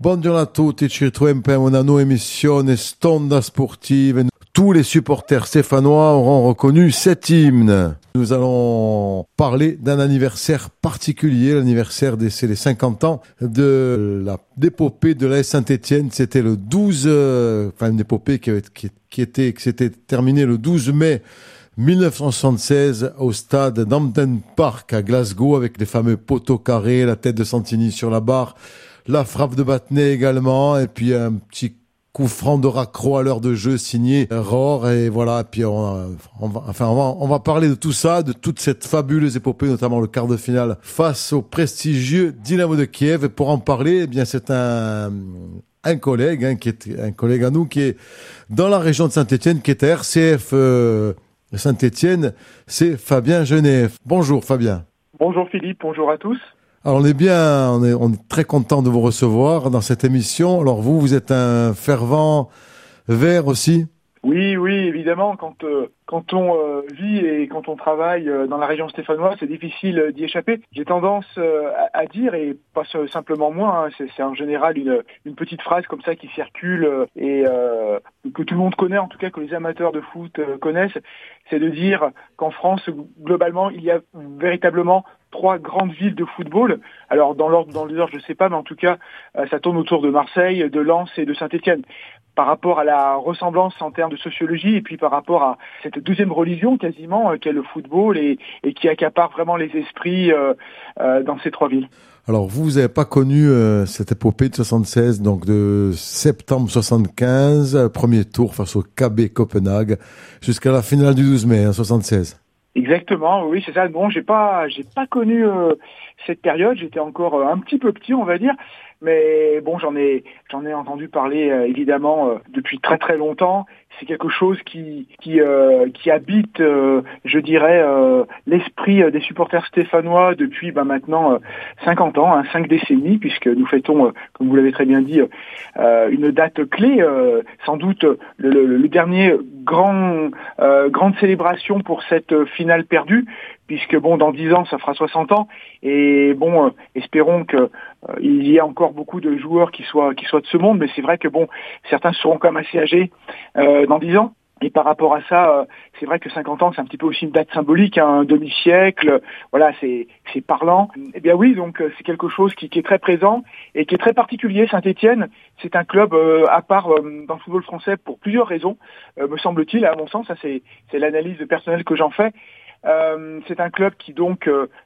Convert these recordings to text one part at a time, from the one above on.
Buongiorno a tutti, ci ritroviamo una nuova emissione Stonda Sportive. Tous les supporters stéphanois auront reconnu cet hymne. Nous allons parler d'un anniversaire particulier, c'est les 50 ans de d'épopée de l'AS Saint-Étienne. C'était le 12, une épopée qui s'était terminée le 12 mai 1976 au stade d'Hampden Park à Glasgow avec les fameux poteaux carrés, la tête de Santini sur la barre, la frappe de Battenet également, et puis un petit coup franc de Racro à l'heure de jeu signé Rohr, et voilà. Et puis on va parler de tout ça, de toute cette fabuleuse épopée, notamment le quart de finale face au prestigieux Dynamo de Kiev. Et pour en parler, eh bien c'est un collègue, qui est un collègue à nous, qui est dans la région de Saint-Étienne, qui est à RCF Saint-Étienne, c'est Fabien Genet. Bonjour Fabien. Bonjour Philippe, bonjour à tous. Alors on est très content de vous recevoir dans cette émission. Alors vous êtes un fervent vert aussi? Oui, évidemment, quand on vit et quand on travaille dans la région stéphanoise, c'est difficile d'y échapper. J'ai tendance à dire, et pas simplement moi, c'est en général une petite phrase comme ça qui circule et que tout le monde connaît, en tout cas que les amateurs de foot connaissent, c'est de dire qu'en France, globalement, il y a véritablement 3 grandes villes de football. Alors dans l'ordre, je sais pas, mais en tout cas, ça tourne autour de Marseille, de Lens et de Saint-Étienne. Par rapport à la ressemblance en termes de sociologie et puis par rapport à cette deuxième religion quasiment qu'est le football et qui accapare vraiment les esprits dans ces 3 villes. Alors vous n'avez pas connu cette épopée de 76, donc de septembre 75, premier tour face au KB Copenhague, jusqu'à la finale du 12 mai 76. Exactement, oui, c'est ça. Bon, j'ai pas connu cette période. J'étais encore un petit peu petit, on va dire. Mais bon, j'en ai entendu parler évidemment depuis très très longtemps. C'est quelque chose qui habite, je dirais, l'esprit des supporters stéphanois depuis maintenant 50 ans, 5 décennies, puisque nous fêtons, comme vous l'avez très bien dit, une date clé, sans doute le dernier grande célébration pour cette finale perdue, puisque bon, dans 10 ans, ça fera 60 ans, et bon, espérons que il y a encore beaucoup de joueurs qui soient de ce monde, mais c'est vrai que bon, certains seront quand même assez âgés dans 10 ans. Et par rapport à ça, c'est vrai que 50 ans, c'est un petit peu aussi une date symbolique, un demi-siècle. Voilà, c'est parlant. Eh bien oui, donc c'est quelque chose qui est très présent et qui est très particulier. Saint-Étienne, c'est un club à part dans le football français pour plusieurs raisons, me semble-t-il. À mon sens, ça c'est l'analyse personnelle que j'en fais. C'est un club qui donc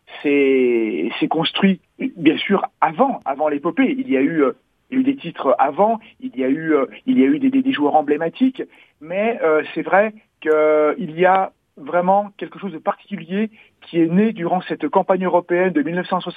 s'est construit bien sûr avant l'épopée. Il y a eu des titres avant, il y a eu des joueurs emblématiques, mais c'est vrai qu'il y a vraiment quelque chose de particulier qui est né durant cette campagne européenne de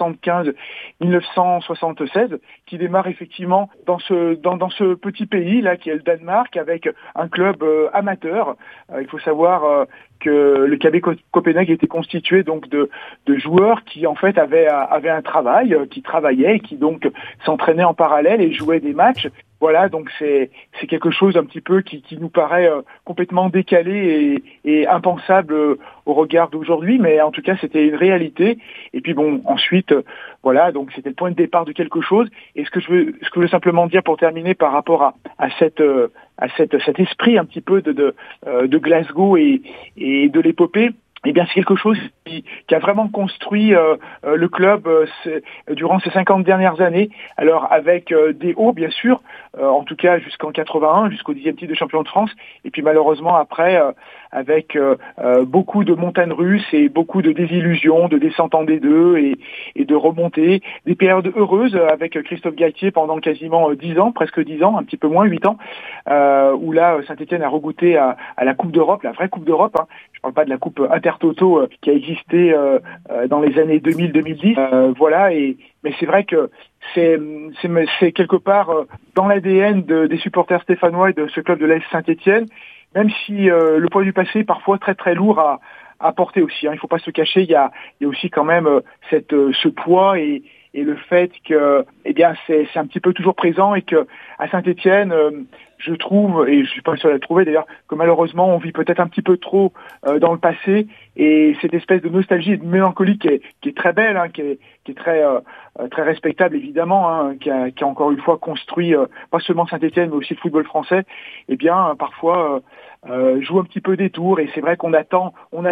1975-1976, qui démarre effectivement dans ce petit pays là qui est le Danemark, avec un club amateur. Il faut savoir que le KB Copenhague était constitué donc de joueurs qui en fait avaient un travail, qui travaillaient et qui donc s'entraînaient en parallèle et jouaient des matchs. Voilà, donc c'est quelque chose un petit peu qui nous paraît complètement décalé et impensable au regard d'aujourd'hui, mais en tout cas c'était une réalité. Et puis bon, ensuite voilà, donc c'était le point de départ de quelque chose. Et ce que je veux simplement dire pour terminer par rapport à cet esprit un petit peu de Glasgow et de l'épopée, eh bien, c'est quelque chose qui a vraiment construit le club durant ces 50 dernières années. Alors, avec des hauts, bien sûr, en tout cas jusqu'en 81, jusqu'au 10e titre de champion de France. Et puis, malheureusement, après, avec beaucoup de montagnes russes et beaucoup de désillusions, de descentes en D2 et de remontées. Des périodes heureuses avec Christophe Galtier pendant quasiment 10 ans, presque 10 ans, un petit peu moins, 8 ans, où là, Saint-Étienne a regoûté à la Coupe d'Europe, la vraie Coupe d'Europe. Je parle pas de la Coupe Intertoto qui a existé dans les années 2000-2010. Voilà, mais c'est vrai que c'est quelque part dans l'ADN des supporters stéphanois et de ce club de l'AS Saint-Étienne, même si le poids du passé est parfois très très lourd à porter aussi. Il faut pas se cacher, il y a aussi quand même ce poids et le fait que, eh bien, c'est un petit peu toujours présent et que à Saint-Étienne, je trouve, et je suis pas le seul à le trouver d'ailleurs, que malheureusement on vit peut-être un petit peu trop dans le passé, et cette espèce de nostalgie et de mélancolie qui est très belle, hein, qui est très très respectable évidemment, hein, qui a encore une fois construit pas seulement Saint-Étienne mais aussi le football français, et bien parfois joue un petit peu des tours, et c'est vrai qu'on attend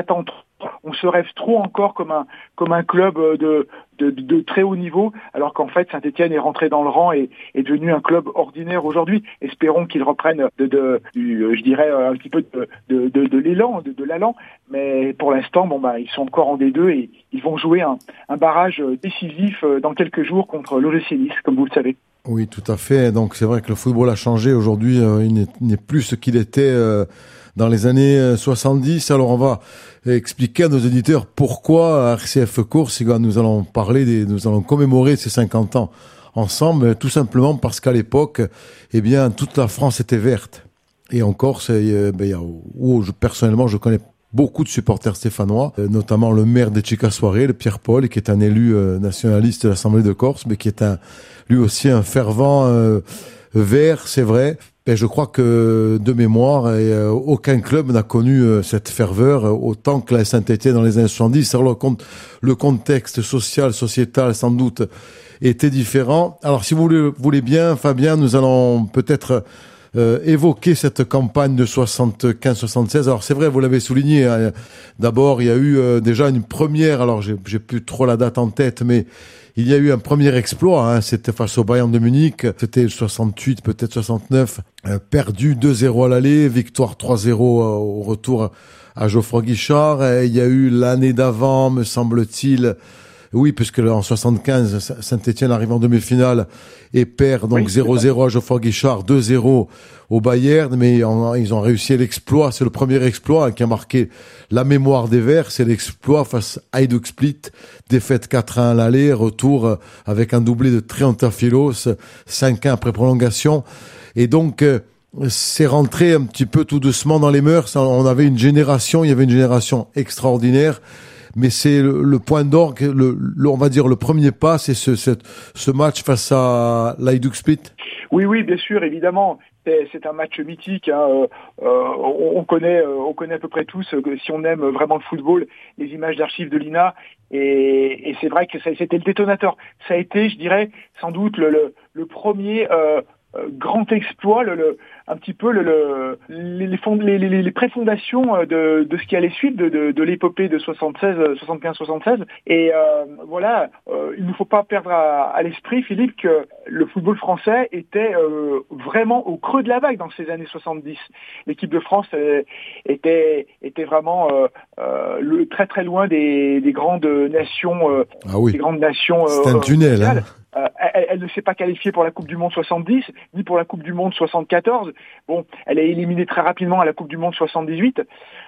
on se rêve trop encore comme un club de très haut niveau, alors qu'en fait Saint-Étienne est rentré dans le rang et est devenu un club ordinaire aujourd'hui. Espérons qu'ils reprennent je dirais un petit peu de l'élan, de l'allant, mais pour l'instant ils sont encore en D2 et ils vont jouer un barrage décisif dans quelques jours contre l'OGC Nice, comme vous le savez. Oui, tout à fait. Donc c'est vrai que le football a changé aujourd'hui, il n'est plus ce qu'il était dans les années 70. Alors on va expliquer à nos auditeurs pourquoi RCF Course, nous allons commémorer ces 50 ans ensemble, tout simplement parce qu'à l'époque, toute la France était verte. Et en Corse, personnellement, je connais beaucoup de supporters stéphanois, notamment le maire de Tchika-Soirée, le Pierre Paul, qui est un élu nationaliste de l'Assemblée de Corse, mais qui est lui aussi un fervent vert, c'est vrai. Et je crois que, de mémoire, aucun club n'a connu cette ferveur autant que la Saint-Étienne dans les années 70. Alors, le contexte social, sociétal, sans doute, était différent. Alors, si vous le voulez bien, Fabien, nous allons peut-être évoquer cette campagne de 75-76. Alors, c'est vrai, vous l'avez souligné, hein. D'abord, il y a eu déjà une première, alors j'ai plus trop la date en tête, mais il y a eu un premier exploit, hein, c'était face au Bayern de Munich, c'était 68, peut-être 69, perdu 2-0 à l'aller, victoire 3-0 au retour à Geoffroy Guichard. Et il y a eu l'année d'avant, me semble-t-il, oui, puisque en 75, Saint-Étienne arrive en demi-finale et perd donc 0-0 à Geoffroy Guichard, 2-0 au Bayern, mais ils ont réussi l'exploit. C'est le premier exploit qui a marqué la mémoire des Verts, c'est l'exploit face à Hajduk Split, défaite 4-1 à l'aller, retour avec un doublé de Triantafylos, 5-1 après prolongation. Et donc, c'est rentré un petit peu tout doucement dans les mœurs. Il y avait une génération extraordinaire. Mais c'est le point d'orgue, on va dire le premier pas, c'est ce match face à l'Hajduk Split. Oui, bien sûr, évidemment. C'est un match mythique, hein. On connaît à peu près tous, si on aime vraiment le football, les images d'archives de l'INA, et c'est vrai que c'était le détonateur. Ça a été, je dirais, sans doute le premier grand exploit, un petit peu les préfondations de ce qui allait suivre de l'épopée de 75-76. Et il ne faut pas perdre à l'esprit, Philippe, que le football français était vraiment au creux de la vague dans ces années 70. L'équipe de France était vraiment très très loin des grandes nations. Des grandes nations. C'est un tunnel, hein. Elle ne s'est pas qualifiée pour la Coupe du Monde 70, ni pour la Coupe du Monde 74. Bon, elle est éliminée très rapidement à la Coupe du Monde 78.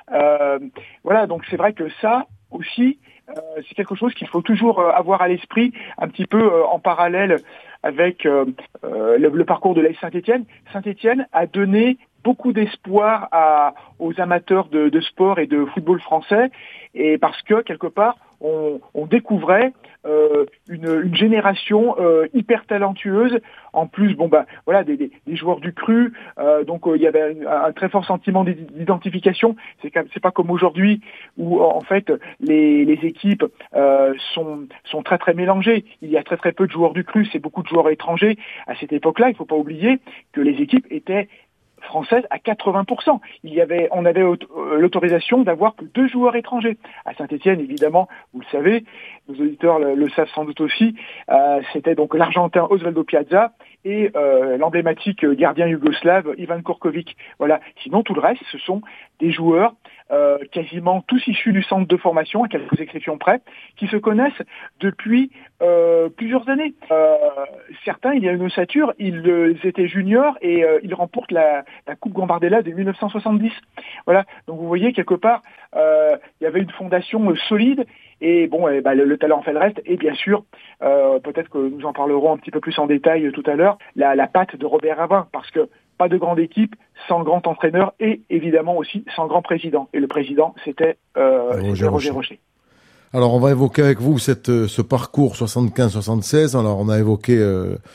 Donc c'est vrai que ça aussi, c'est quelque chose qu'il faut toujours avoir à l'esprit, un petit peu en parallèle avec le parcours de l'AS Saint-Étienne. Saint-Étienne a donné beaucoup d'espoir aux amateurs de sport et de football français, et parce que quelque part on découvrait une génération hyper talentueuse. En plus, des joueurs du cru, donc il y avait un très fort sentiment d'identification. C'est pas comme aujourd'hui où en fait les équipes sont très très mélangées. Il y a très très peu de joueurs du cru, c'est beaucoup de joueurs étrangers. À cette époque-là, il faut pas oublier que les équipes étaient française à 80%. On avait l'autorisation d'avoir que 2 joueurs étrangers. À Saint-Étienne, évidemment, vous le savez, nos auditeurs le savent sans doute aussi, c'était donc l'Argentin Osvaldo Piazza et l'emblématique gardien yougoslave Ivan Kurkovic. Voilà. Sinon, tout le reste, ce sont des joueurs quasiment tous issus du centre de formation, à quelques exceptions près, qui se connaissent depuis plusieurs années. Certains, il y a une ossature, ils étaient juniors et ils remportent la Coupe Gambardella de 1970. Voilà. Donc vous voyez, quelque part, il y avait une fondation solide. Et le talent fait le reste. Et bien sûr, peut-être que nous en parlerons un petit peu plus en détail tout à l'heure, la patte de Robert Ravin, parce que pas de grande équipe sans grand entraîneur et évidemment aussi sans grand président. Et le président, c'était Roger Rocher. Alors, on va évoquer avec vous ce parcours 75-76. Alors, on a évoqué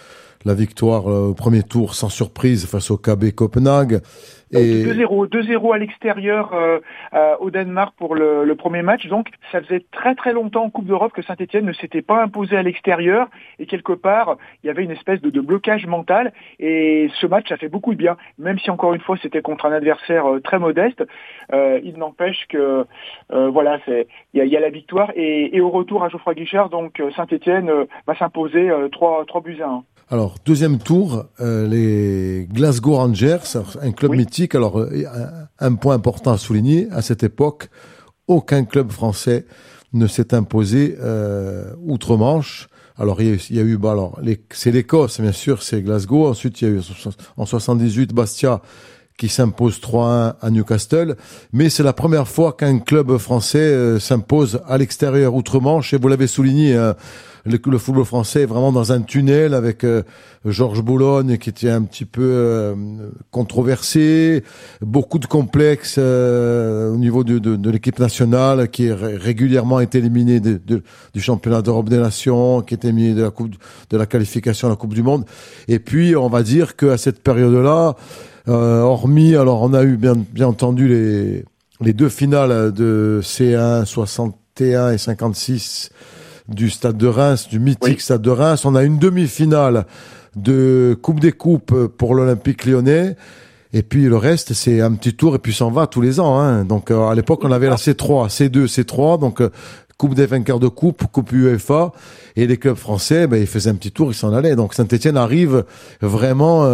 la victoire au premier tour sans surprise face au KB Copenhague. Et 2-0 à l'extérieur au Danemark pour le premier match. Donc ça faisait très très longtemps en Coupe d'Europe que Saint-Etienne ne s'était pas imposé à l'extérieur et quelque part il y avait une espèce de blocage mental et ce match a fait beaucoup de bien, même si encore une fois c'était contre un adversaire très modeste. Il n'empêche que voilà, il y a la victoire et au retour à Geoffroy Guichard, donc Saint-Etienne va s'imposer 3-1. Alors, deuxième tour, les Glasgow Rangers, un club mythique. Alors, un point important à souligner, à cette époque, aucun club français ne s'est imposé outre-Manche. Alors, il y a eu, c'est l'Écosse, bien sûr, c'est Glasgow. Ensuite, il y a eu en 78 Bastia qui s'impose 3-1 à Newcastle. Mais c'est la première fois qu'un club français s'impose à l'extérieur outre-Manche. Et vous l'avez souligné, le football français est vraiment dans un tunnel avec Georges Boulogne qui était un petit peu controversé, beaucoup de complexes au niveau de l'équipe nationale qui est régulièrement été éliminée du championnat d'Europe des Nations, qui était mis de la qualification à la Coupe du Monde. Et puis on va dire qu'à cette période-là, hormis, alors on a eu bien entendu les deux finales de C1 61 et 56 du Stade de Reims, du mythique Stade de Reims. On a une demi-finale de Coupe des Coupes pour l'Olympique Lyonnais. Et puis le reste, c'est un petit tour et puis s'en va tous les ans. Hein. Donc à l'époque, on avait la C3, C2, C3, donc Coupe des vainqueurs de Coupe UEFA. Et les clubs français, ils faisaient un petit tour, ils s'en allaient. Donc Saint-Etienne arrive vraiment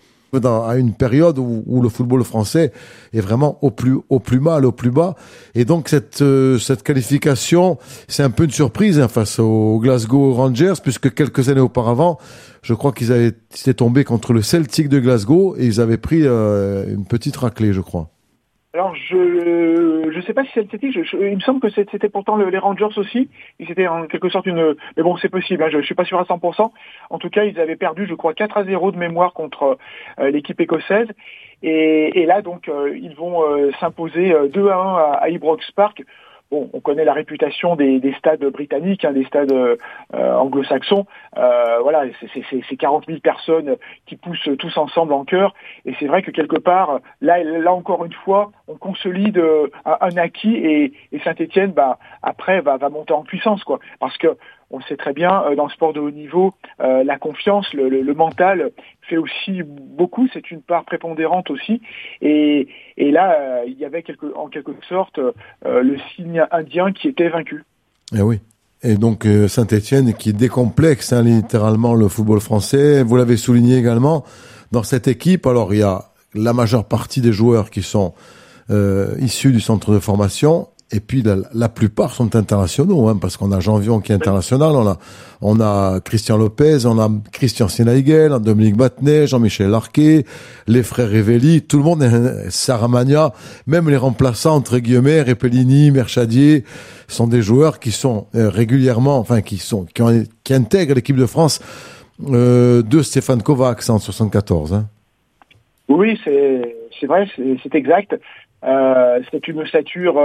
à une période où le football français est vraiment au plus bas. Et donc cette qualification, c'est un peu une surprise face aux Glasgow Rangers, puisque quelques années auparavant, je crois qu'ils étaient tombés contre le Celtic de Glasgow et ils avaient pris une petite raclée, je crois. Alors je sais pas si c'est le Celtic, il me semble que c'était pourtant les Rangers aussi, et c'était en quelque sorte mais bon c'est possible, hein, je suis pas sûr à 100%. En tout cas ils avaient perdu je crois 4-0 de mémoire contre l'équipe écossaise, et là donc ils vont s'imposer 2-1 à Ibrox Park. Bon, on connaît la réputation des stades britanniques, des stades anglo-saxons. Voilà, c'est 40 000 personnes qui poussent tous ensemble en chœur. Et c'est vrai que quelque part, là encore une fois, on consolide un acquis et Saint-Etienne, après, va monter en puissance, quoi. Parce que on le sait très bien, dans le sport de haut niveau, la confiance, le mental fait aussi beaucoup, c'est une part prépondérante aussi. Et là, il y avait en quelque sorte le signe indien qui était vaincu. Eh oui. Et donc Saint-Etienne qui décomplexe littéralement le football français. Vous l'avez souligné également, dans cette équipe, alors il y a la majeure partie des joueurs qui sont issus du centre de formation. Et puis la plupart sont internationaux, parce qu'on a Jean Vion qui est international, on a Christian Lopez, on a Christian Sinaigel, Dominique Battenet, Jean-Michel Larquet, les frères Rivelli, tout le monde est Saramagna, même les remplaçants entre guillemets, Repellini, Merchadier, sont des joueurs qui sont régulièrement, qui intègrent l'équipe de France de Stéphane Kovacs en 74. Hein. Oui, c'est vrai, c'est exact. C'est une stature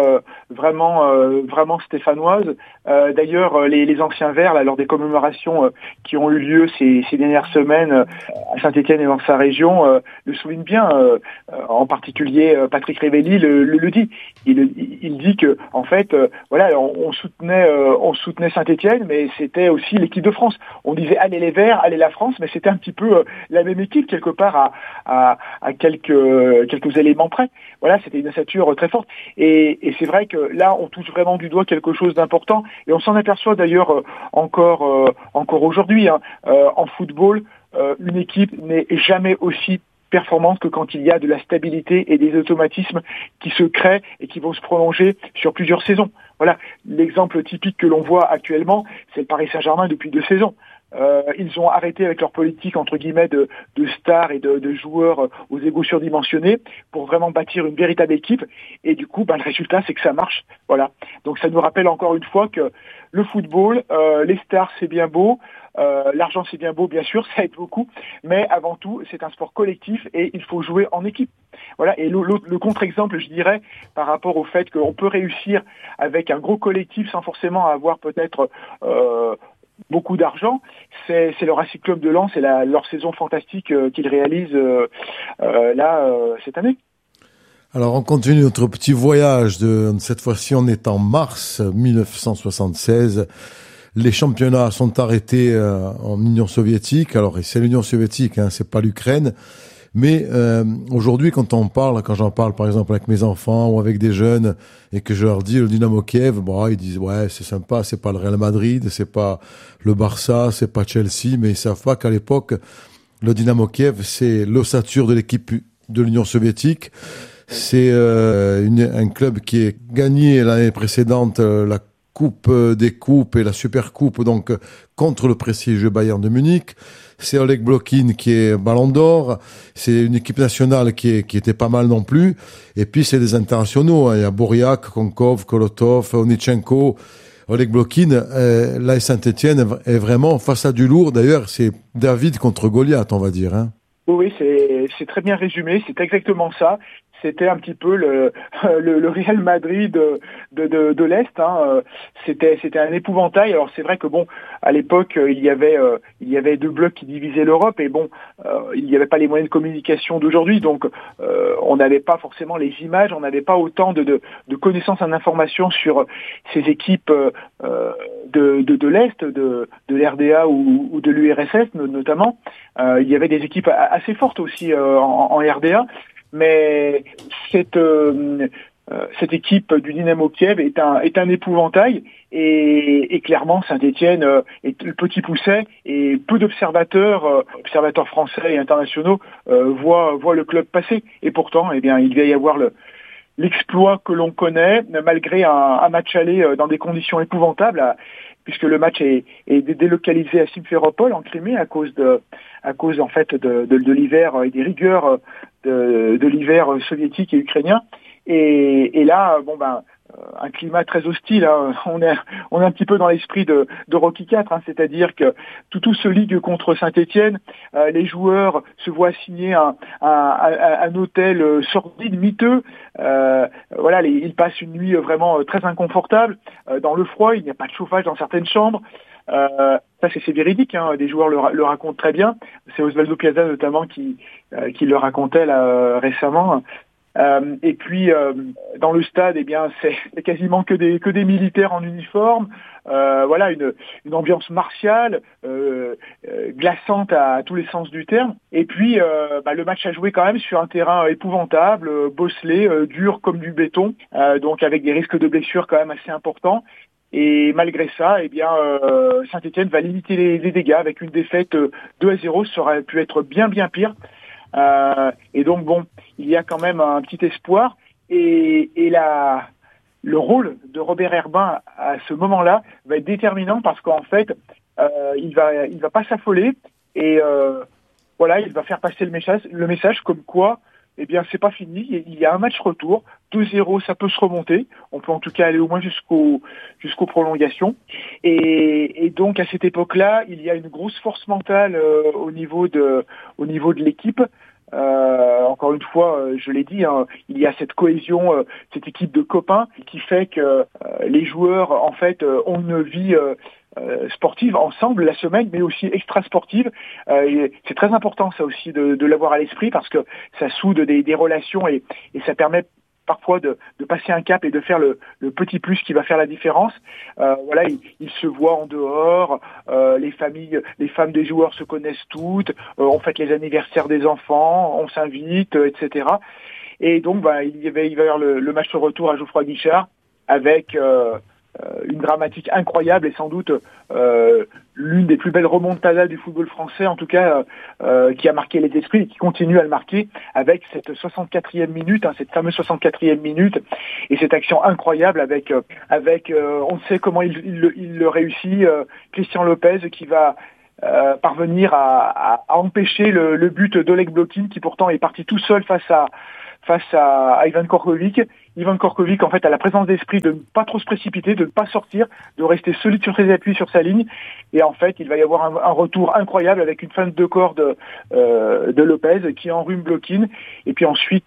vraiment stéphanoise. D'ailleurs, les anciens Verts, lors des commémorations qui ont eu lieu ces dernières semaines à Saint-Etienne et dans sa région, le soulignent bien. En particulier, Patrick Rivelli le dit. Il dit que en fait, on soutenait Saint-Etienne, mais c'était aussi l'équipe de France. On disait allez les Verts, allez la France, mais c'était un petit peu la même équipe quelque part à quelques éléments près. Voilà, c'était une stature très forte. Et c'est vrai que là, on touche vraiment du doigt quelque chose d'important. Et on s'en aperçoit d'ailleurs encore aujourd'hui. En football, une équipe n'est jamais aussi performante que quand il y a de la stabilité et des automatismes qui se créent et qui vont se prolonger sur plusieurs saisons. Voilà, l'exemple typique que l'on voit actuellement, c'est le Paris Saint-Germain depuis 2 saisons. Ils ont arrêté avec leur politique entre guillemets de stars et de joueurs aux égos surdimensionnés pour vraiment bâtir une véritable équipe, et du coup le résultat c'est que ça marche. Voilà, donc ça nous rappelle encore une fois que le football, les stars c'est bien beau, l'argent c'est bien beau bien sûr, ça aide beaucoup, mais avant tout c'est un sport collectif et il faut jouer en équipe. Voilà, et le contre-exemple je dirais par rapport au fait qu'on peut réussir avec un gros collectif sans forcément avoir peut-être beaucoup d'argent, c'est le Racing Club de Lens et leur saison fantastique qu'ils réalisent cette année. Alors, on continue notre petit voyage. Cette fois-ci, on est en mars 1976. Les championnats sont arrêtés en Union soviétique. Alors, c'est l'Union soviétique, c'est pas l'Ukraine. Mais aujourd'hui, quand j'en parle par exemple avec mes enfants ou avec des jeunes et que je leur dis le Dynamo Kiev, ils disent ouais, c'est sympa, c'est pas le Real Madrid, c'est pas le Barça, c'est pas Chelsea, mais ils savent pas qu'à l'époque, le Dynamo Kiev, c'est l'ossature de l'équipe de l'Union soviétique. C'est un club qui a gagné l'année précédente la Coupe des Coupes et la Super Coupe, donc contre le prestigieux Bayern de Munich. C'est Oleg Blokin qui est Ballon d'Or. C'est une équipe nationale qui était pas mal non plus. Et puis c'est des internationaux. Il y a Boriak, Konkov, Kolotov, Onitchenko, Oleg Blokin. Là, Saint-Étienne est vraiment face à du lourd. D'ailleurs, c'est David contre Goliath, on va dire. Oui, c'est très bien résumé. C'est exactement ça. C'était un petit peu le Real Madrid de l'Est. C'était un épouvantail. Alors c'est vrai que à l'époque il y avait deux blocs qui divisaient l'Europe et il n'y avait pas les moyens de communication d'aujourd'hui, donc on n'avait pas forcément les images, on n'avait pas autant de connaissances en informations sur ces équipes de l'Est, de l'RDA ou de l'URSS notamment. Il y avait des équipes assez fortes aussi en RDA. Mais cette équipe du Dynamo Kiev est un épouvantail et clairement Saint-Étienne est le petit pousset et peu d'observateurs français et internationaux voient le club passer. Et pourtant, il va y avoir l'exploit que l'on connaît malgré un match aller dans des conditions épouvantables, puisque le match est délocalisé à Simferopol en Crimée à cause en fait de l'hiver et des rigueurs de l'hiver soviétique et ukrainien. Et là, un climat très hostile. On est un petit peu dans l'esprit de Rocky IV, c'est-à-dire que tout se ligue contre Saint-Étienne. Les joueurs se voient assigner un hôtel sordide, miteux. Ils passent une nuit vraiment très inconfortable dans le froid. Il n'y a pas de chauffage dans certaines chambres. Ça c'est véridique, des joueurs le racontent très bien. C'est Osvaldo Piazza notamment qui le racontait là, récemment. Et puis dans le stade, c'est quasiment que des militaires en uniforme. Une ambiance martiale, glaçante à tous les sens du terme. Et puis le match a joué quand même sur un terrain épouvantable, bosselé, dur comme du béton, donc avec des risques de blessures quand même assez importants. Et malgré ça, Saint-Étienne va limiter les dégâts avec une défaite 2-0. Ça aurait pu être bien pire. Et donc il y a quand même un petit espoir. Et le rôle de Robert Herbin à ce moment-là va être déterminant parce qu'en fait, il va pas s'affoler et il va faire passer le message comme quoi. C'est pas fini. Il y a un match retour. 2-0, ça peut se remonter. On peut en tout cas aller au moins jusqu'aux prolongations. Et donc, à cette époque-là, il y a une grosse force mentale au niveau de l'équipe. Encore une fois, je l'ai dit, il y a cette cohésion, cette équipe de copains qui fait que les joueurs, en fait, ont une vie sportive ensemble la semaine, mais aussi extra-sportive. C'est très important ça aussi de l'avoir à l'esprit parce que ça soude des relations et ça permet parfois de passer un cap et de faire le petit plus qui va faire la différence. Ils se voient en dehors, les femmes des joueurs se connaissent toutes, on fête les anniversaires des enfants, on s'invite, etc. Et donc il va y avoir le match de retour à Geoffroy Guichard avec une dramatique incroyable et sans doute l'une des plus belles remontadas du football français, en tout cas qui a marqué les esprits et qui continue à le marquer avec cette 64e minute, cette fameuse 64e minute et cette action incroyable avec on ne sait comment il le réussit, Christian Lopez qui va parvenir à empêcher le but d'Oleg Blokin qui pourtant est parti tout seul face à Ivan Korkovic. Ivan Korkovic, en fait, a la présence d'esprit de ne pas trop se précipiter, de ne pas sortir, de rester solide sur ses appuis, sur sa ligne. Et en fait, il va y avoir un retour incroyable avec une feinte de corps de Lopez qui enrhume Blokin. Et puis ensuite,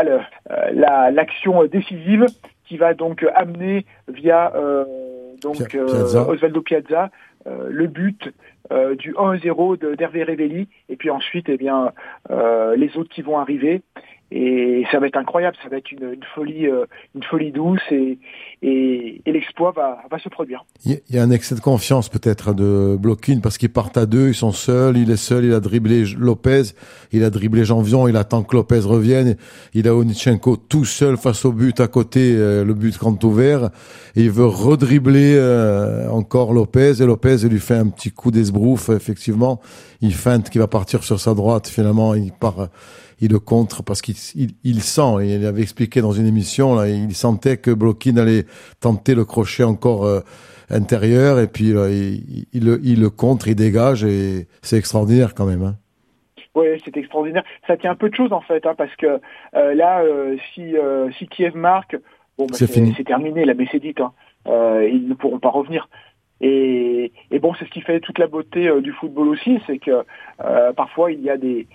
l'action décisive qui va donc amener via Osvaldo Piazza le but du 1-0 d'Hervé Révelli, et puis ensuite les autres qui vont arriver. Et ça va être incroyable, ça va être une folie douce et l'exploit va se produire. Il y a un excès de confiance peut-être de Blokin parce qu'ils partent à deux, ils sont seuls, il est seul, il a dribblé Lopez, il a dribblé Janvion, il attend que Lopez revienne, il a Onitchenko tout seul face au but à côté, le but grand ouvert, et il veut redribbler encore Lopez, et Lopez lui fait un petit coup d'esbrouf, effectivement, il feinte qu'il va partir sur sa droite, finalement il le contre parce qu'il sent, et il avait expliqué dans une émission, là, il sentait que Blokin allait tenter le crochet encore intérieur, et puis là, il le contre, il dégage, et c'est extraordinaire quand même. Hein. Oui, c'est extraordinaire. Ça tient un peu de choses en fait, hein, parce que si Kiev marque, c'est terminé, la baie c'est dite. Hein. Ils ne pourront pas revenir. Et bon, c'est ce qui fait toute la beauté du football aussi, c'est que parfois il y a des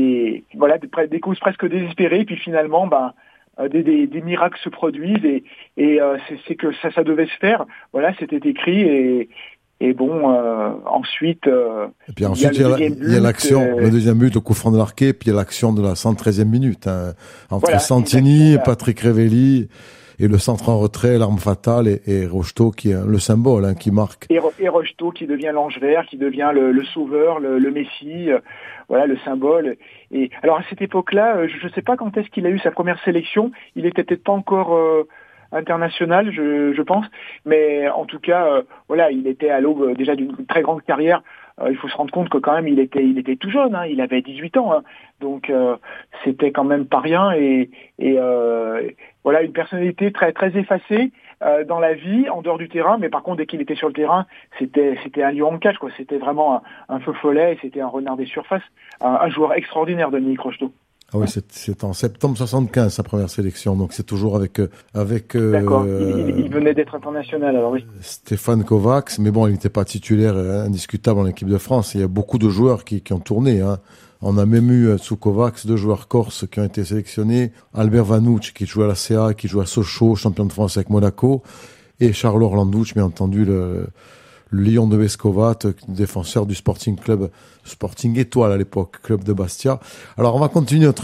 causes presque désespérées, puis finalement, des miracles se produisent et c'est que ça devait se faire. Voilà, c'était écrit et bon, ensuite. Et puis ensuite, il y a l'action, le deuxième but, le coup franc de l'arqué, puis il y a l'action de la 113e minute, hein, entre Santini, Patrick Révelli. Et le centre en retrait, l'arme fatale, et Rocheteau qui est le symbole, hein, qui marque. Et Rocheteau qui devient l'ange vert, qui devient le sauveur, le messie, voilà, le symbole. Et alors à cette époque-là, je ne sais pas quand est-ce qu'il a eu sa première sélection. Il était peut-être pas encore international, je pense, mais en tout cas, voilà, il était à l'aube déjà d'une très grande carrière. Il faut se rendre compte que quand même il était tout jeune, hein, il avait 18 ans, hein, donc c'était quand même pas rien et voilà, une personnalité très très effacée dans la vie, en dehors du terrain, mais par contre dès qu'il était sur le terrain, c'était un lion en cage, quoi. C'était vraiment un feu follet, et c'était un renard des surfaces, un joueur extraordinaire, Dominique Rocheteau. Ah oui, c'est en septembre 75 sa première sélection, donc c'est toujours avec. D'accord. Il venait d'être international, alors oui. Stéphane Kovacs, mais bon, il n'était pas titulaire indiscutable en équipe de France. Il y a beaucoup de joueurs qui ont tourné. Hein. On a même eu sous Kovacs 2 joueurs corses qui ont été sélectionnés. Albert Vanouch qui joue à la CA, qui joue à Sochaux, champion de France avec Monaco, et Charles Orlandouch, bien entendu le Lion de Vescovat, défenseur du Sporting Étoile à l'époque, club de Bastia. Alors on va continuer notre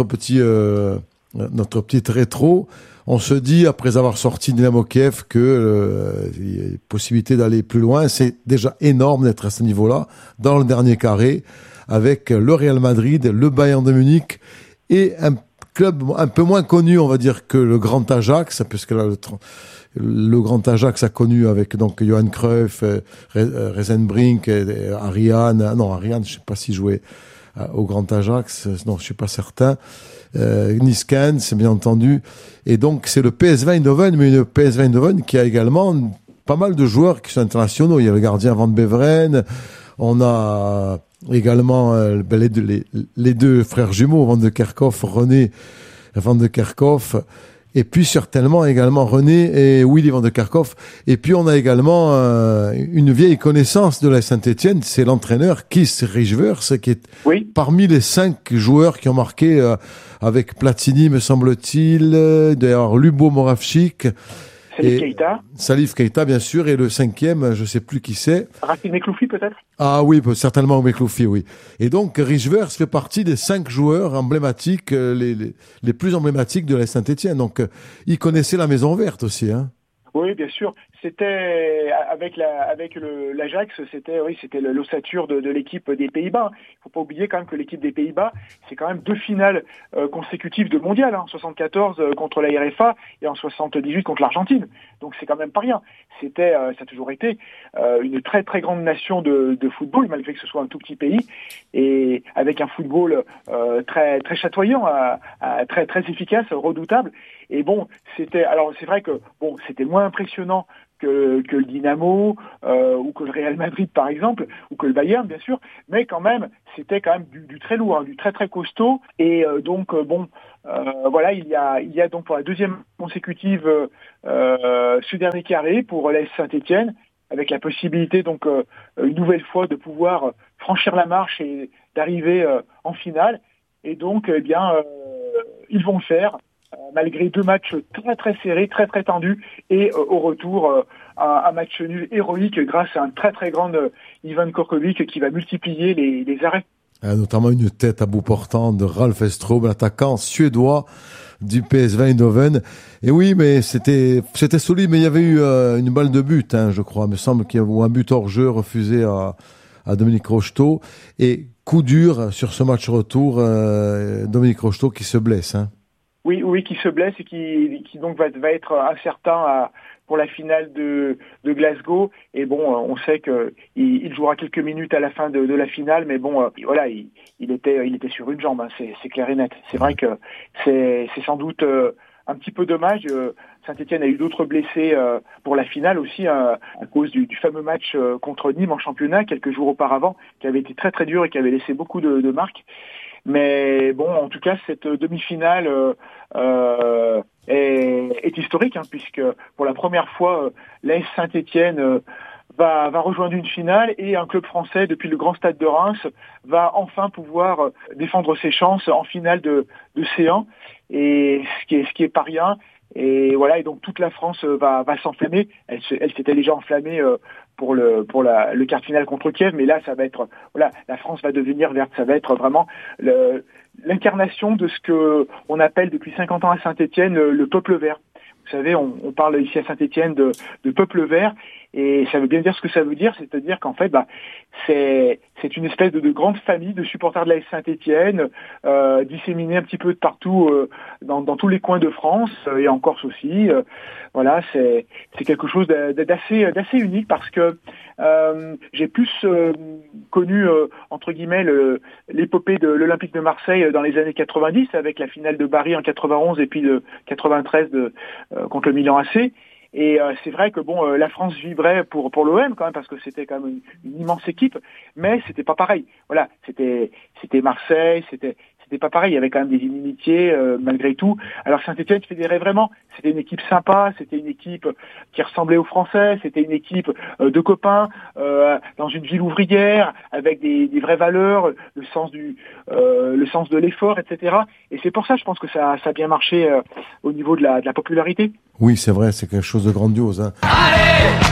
petite rétro. On se dit, après avoir sorti Dynamo Kiev, que il y a possibilité d'aller plus loin. C'est déjà énorme d'être à ce niveau-là, dans le dernier carré, avec le Real Madrid, le Bayern de Munich et un club un peu moins connu, on va dire, que le Grand Ajax, puisque là, le Grand Ajax a connu avec donc Johan Cruyff, Reisenbrink, Ariane, je sais pas s'il jouait au Grand Ajax, non, je suis pas certain. Niskens, c'est bien entendu. Et donc c'est le PSV Eindhoven, mais une PSV Eindhoven qui a également pas mal de joueurs qui sont internationaux. Il y a le gardien Van Beveren, on a également les deux frères jumeaux, Van de Kerkhoff, René Van de Kerkhoff. Et puis certainement également René et Willy Van de Kerkhoff. Et puis on a également une vieille connaissance de la Saint-Étienne, c'est l'entraîneur Kees Rijvers, qui est parmi les 5 joueurs qui ont marqué avec Platini, me semble-t-il, d'ailleurs Lubo Moravchik. Salif Keita, bien sûr, et le 5e, je sais plus qui c'est. Rafik Mekloufi, peut-être? Ah oui, certainement Mekloufi, oui. Et donc, Rijvers fait partie des 5 joueurs emblématiques, les plus emblématiques de la Saint-Étienne. Donc, il connaissait la Maison Verte aussi, hein. Oui, bien sûr. C'était avec l'Ajax, c'était l'ossature de l'équipe des Pays-Bas. Il faut pas oublier quand même que l'équipe des Pays-Bas, c'est quand même 2 finales consécutives de mondial, hein, en 74 contre la RFA et en 78 contre l'Argentine. Donc c'est quand même pas rien. Ça a toujours été une très très grande nation de football, malgré que ce soit un tout petit pays, et avec un football très très chatoyant, très très efficace, redoutable. Et bon, c'est vrai que bon, c'était moins impressionnant que le Dynamo ou que le Real Madrid par exemple, ou que le Bayern bien sûr, mais quand même c'était quand même du très lourd, hein, du très très costaud. Et voilà, il y a donc pour la 2e consécutive ce dernier carré pour l'AS Saint-Étienne, avec la possibilité donc une nouvelle fois de pouvoir franchir la marche et d'arriver en finale. Et donc ils vont le faire. Malgré 2 matchs très très serrés, très très tendus, et au retour un match nul héroïque grâce à un très très grand Ivan Korkovic qui va multiplier les arrêts. Notamment une tête à bout portant de Ralf Estrobe, l'attaquant suédois du PSV Eindhoven. Et oui, mais c'était solide, mais il y avait eu une balle de but, je crois. Il me semble qu'il y a eu un but hors jeu refusé à Dominique Rocheteau. Et coup dur sur ce match retour, Dominique Rocheteau qui se blesse. Oui, qui se blesse et qui donc va être incertain pour la finale de Glasgow. Et bon, on sait que il jouera quelques minutes à la fin de la finale, mais bon, voilà, il était sur une jambe, c'est clair et net. C'est vrai que c'est sans doute un petit peu dommage. Saint-Etienne a eu d'autres blessés pour la finale aussi à cause du fameux match contre Nîmes en championnat quelques jours auparavant, qui avait été très très dur et qui avait laissé beaucoup de marques. Mais bon, en tout cas, cette demi-finale est historique, puisque pour la première fois, l'AS Saint-Etienne va rejoindre une finale et un club français, depuis le grand stade de Reims, va enfin pouvoir défendre ses chances en finale de C1, et ce qui est pas rien. Et voilà, et donc toute la France va s'enflammer. Elle s'était déjà enflammée pour le quart de finale contre Kiev, mais là ça va être, voilà, la France va devenir verte. Ça va être vraiment l'incarnation de ce que on appelle depuis 50 ans à Saint-Etienne le peuple vert. Vous savez, on parle ici à Saint-Etienne de peuple vert, et ça veut bien dire ce que ça veut dire, c'est-à-dire qu'en fait, c'est une espèce de grande famille de supporters de la Saint-Etienne, disséminés un petit peu de partout dans tous les coins de France et en Corse aussi. Voilà, c'est quelque chose d'assez unique, parce que j'ai plus connu entre guillemets l'épopée de l'Olympique de Marseille dans les années 90 avec la finale de Bari en 91 et puis de 93 contre le Milan AC. Et c'est vrai que bon, la France vibrait pour l'OM quand même, parce que c'était quand même une immense équipe, mais c'était pas pareil. Voilà, c'était Marseille, c'était pas pareil. Il y avait quand même des inimitiés malgré tout. Alors Saint-Etienne fédérait vraiment. C'était une équipe sympa, c'était une équipe qui ressemblait aux Français, c'était une équipe de copains dans une ville ouvrière avec des vraies valeurs, le sens de l'effort, etc. Et c'est pour ça, je pense que ça a bien marché au niveau de la popularité. Oui, c'est vrai, c'est quelque chose de grandiose. Allez